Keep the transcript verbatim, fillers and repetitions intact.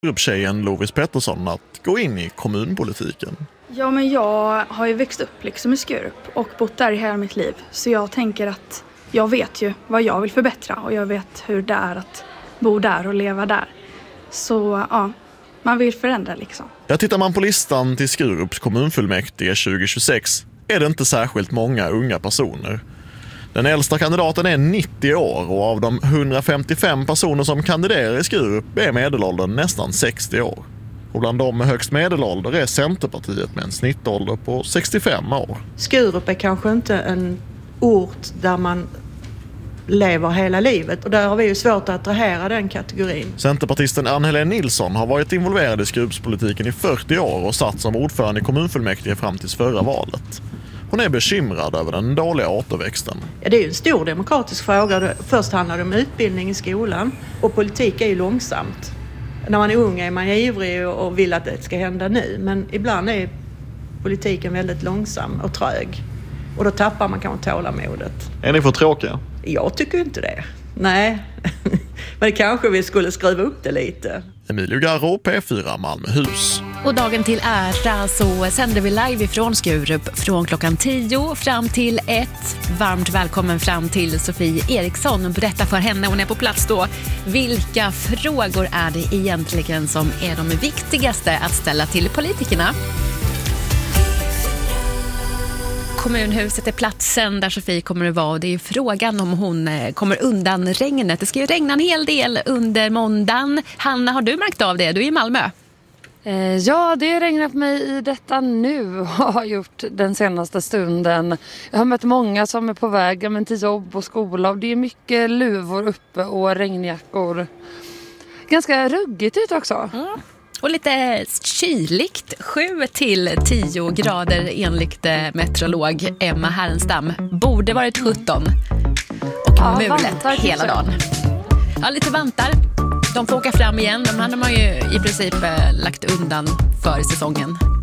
Grupptjejen Lovis Pettersson att gå in i kommunpolitiken. Ja, men jag har ju växt upp liksom i Skurup och bott där i hela mitt liv. Så jag tänker att jag vet ju vad jag vill förbättra och jag vet hur det är att bo där och leva där. Så ja, man vill förändra liksom. Ja, tittar man på listan till Skurups kommunfullmäktige tjugo tjugosex är det inte särskilt många unga personer. Den äldsta kandidaten är nittio år och av de hundrafemtiofem personer som kandiderar i Skurup är medelåldern nästan sextio år. Och bland dem med högst medelålder är Centerpartiet med en snittålder på sextiofem år. Skurup är kanske inte en ort där man lever hela livet och där har vi ju svårt att attrahera den kategorin. Centerpartisten Ann-Helén Nilsson har varit involverad i Skurupspolitiken i fyrtio år och satt som ordförande i kommunfullmäktige fram till förra valet. Hon är bekymrad över den dåliga återväxten. Ja, det är ju en stor demokratisk fråga. Först handlar det om utbildning i skolan och politik är ju långsamt. När man är ung är man ivrig och vill att det ska hända nu. Men ibland är politiken väldigt långsam och trög. Och då tappar man kanske tålamodet. Är ni för tråkiga? Jag tycker inte det. Nej, men kanske vi skulle skruva upp det lite. Emilio Garro, P fyra Malmöhus. Och dagen till ära så sänder vi live ifrån Skurup från klockan tio fram till ett. Varmt välkommen fram till Sofie Eriksson. Berätta för henne, hon är på plats då. Vilka frågor är det egentligen som är de viktigaste att ställa till politikerna? Kommunhuset är platsen där Sofie kommer att vara och det är frågan om hon kommer undan regnet. Det ska ju regna en hel del under måndagen. Hanna, har du märkt av det? Du är i Malmö. Eh, ja, det regnar på mig i detta nu och har gjort den senaste stunden. Jag har mött många som är på väg men till jobb och skola och det är mycket luvor uppe och regnjackor. Ganska ruggigt ut också. Mm. Och lite kyligt, sju till tio grader enligt meteorolog Emma Härenstam. Borde varit sjutton. Och ja, mulet vantar, hela dagen. Ja, lite vantar. De får åka fram igen. De hade man ju i princip lagt undan för säsongen.